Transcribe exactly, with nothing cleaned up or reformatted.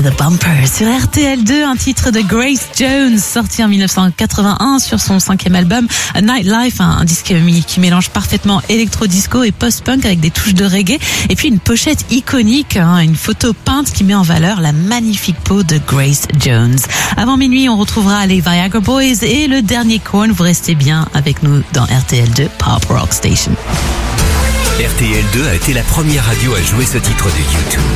the Bumper sur R T L deux, un titre de Grace Jones sorti en dix-neuf cent quatre-vingt-un sur son cinquième album A Nightlife, un, un disque qui mélange parfaitement électro-disco et post-punk avec des touches de reggae, et puis une pochette iconique, hein, une photo peinte qui met en valeur la magnifique peau de Grace Jones. Avant minuit, on retrouvera les Viagra Boys et le dernier Korn. Vous restez bien avec nous dans R T L deux Pop Rock Station. R T L deux a été la première radio à jouer ce titre de YouTube.